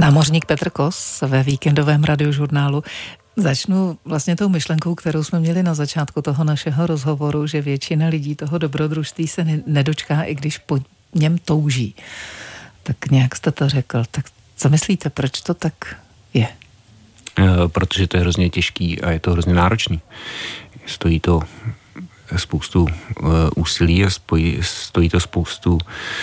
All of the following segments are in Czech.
Námořník Petr Kos ve víkendovém radiožurnálu. Začnu vlastně tou myšlenkou, kterou jsme měli na začátku toho našeho rozhovoru, že většina lidí toho dobrodružství se nedočká, i když po něm touží. Tak nějak jste to řekl. Tak co myslíte, proč to tak je? Protože to je hrozně těžký a je to hrozně náročný. Stojí to spoustu úsilí a stojí to spoustu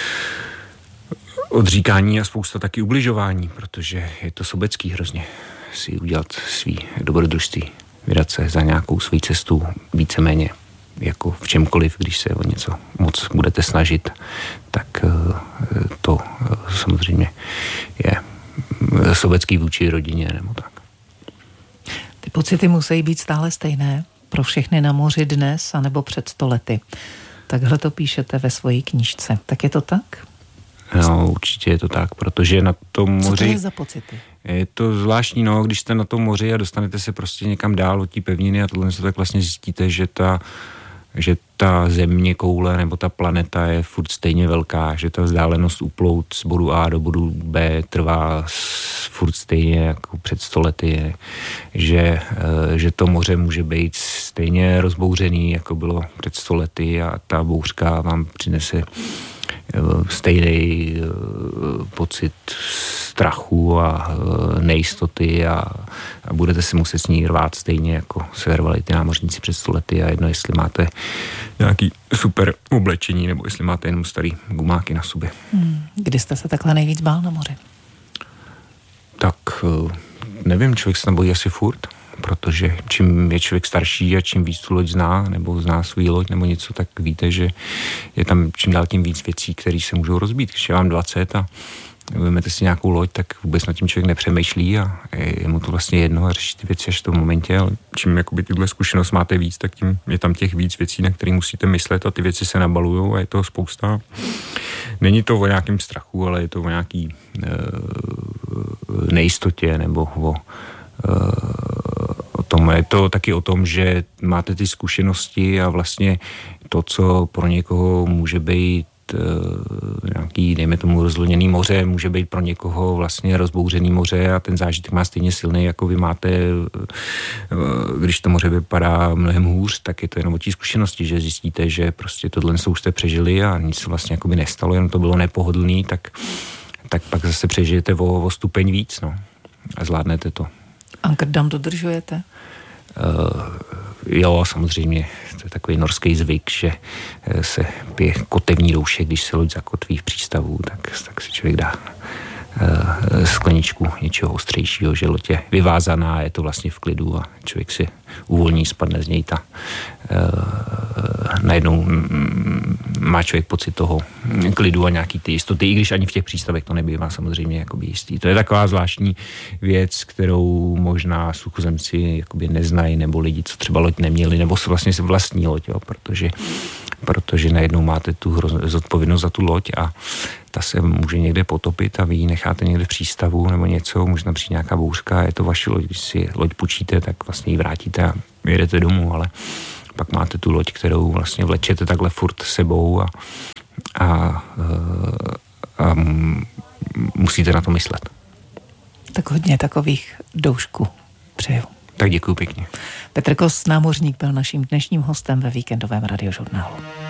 odříkání a spousta taky ubližování, protože je to sobecký hrozně si udělat svý dobrodružství, vydat se za nějakou svou cestu víceméně jako v čemkoliv, když se o něco moc budete snažit, tak to samozřejmě je sobecký vůči rodině nebo tak. Ty pocity musí být stále stejné pro všechny na moři dnes anebo před 100 lety. Takhle to píšete ve své knížce. Tak je to tak? No, určitě je to tak, protože na tom moři... Co to je za pocity? Je to zvláštní, no, když jste na tom moři a dostanete se prostě někam dál od té pevniny a tohle se tak vlastně zjistíte, že ta země koule nebo ta planeta je furt stejně velká, že ta vzdálenost uplout z bodu A do bodu B trvá furt stejně jako před 100 lety je, že to moře může být stejně rozbouřený, jako bylo před 100 lety a ta bouřka vám přinese stejný pocit strachu a nejistoty a budete si muset s ní rvát stejně, jako se rvali ty námořníci před 100 lety a jedno, jestli máte nějaký super oblečení nebo jestli máte jenom starý gumáky na sobě. Kdy jste se takhle nejvíc bál na moři? Tak nevím, člověk se tam bojí asi furt, protože čím je člověk starší a čím víc tu loď zná, nebo zná svůj loď nebo něco, tak víte, že je tam čím dál tím víc věcí, které se můžou rozbít. Když je vám 20 a vezmete si nějakou loď, tak vůbec nad tím člověk nepřemýšlí a je mu to vlastně jedno a řeší ty věci až v tom momentě, ale čím jakoby tuhle zkušenost máte víc, tak tím je tam těch víc věcí, na které musíte myslet a ty věci se nabalujou a je toho spousta. Není to o nějakém strachu, ale je to o nějaký nejistotě nebo o tom. Je to taky o tom, že máte ty zkušenosti a vlastně to, co pro někoho může být nějaký, dejme tomu, rozloněný moře, může být pro někoho vlastně rozbouřený moře a ten zážitek má stejně silný, jako vy máte, když to moře vypadá mnohem hůř, tak je to jenom o té zkušenosti, že zjistíte, že prostě tohle už jste přežili a nic se vlastně jakoby nestalo, jenom to bylo nepohodlný, tak pak zase přežijete o stupeň víc, no, a zvládnete to. Ankerdam dodržujete? Jo, samozřejmě, to je takový norský zvyk, že se pije kotevní doušek, když se loď zakotví v přístavu, tak si člověk dá skleničku něčeho ostřejšího, že loď je vyvázaná, je to vlastně v klidu a člověk si uvolní, spadne z něj najednou má člověk pocit toho klidu a nějaký ty jistoty, i když ani v těch přístavech to nebývá samozřejmě jakoby jistý. To je taková zvláštní věc, kterou možná suchozemci jakoby neznají, nebo lidi, co třeba loď neměli, nebo vlastně vlastní loď, jo, protože najednou máte tu zodpovědnost za tu loď a ta se může někde potopit a vy ji necháte někde v přístavu nebo něco, možná přijít nějaká bouřka a je to vaše loď, když si loď půjčíte, tak vlastně ji vrátíte a jedete domů, ale pak máte tu loď, kterou vlastně vlečete takhle furt sebou a musíte na to myslet. Tak hodně takových doušků přeju. Tak děkuju pěkně. Petr Kos, námořník, byl naším dnešním hostem ve víkendovém radiožurnálu.